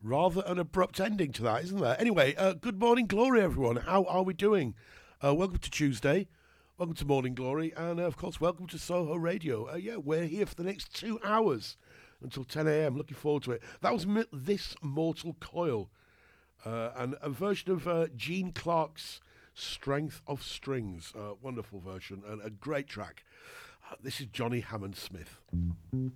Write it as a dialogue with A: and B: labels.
A: Rather an abrupt ending to that, isn't there? Anyway, good morning, Glory, everyone. How are we doing? Welcome to Tuesday. Welcome to Morning Glory. And, of course, welcome to Soho Radio. Yeah, we're here for the next 2 hours until 10 a.m. Looking forward to it. That was This Mortal Coil. And a version of Gene Clark's Strength of Strings. Wonderful version and a great track. This is Johnny Hammond Smith.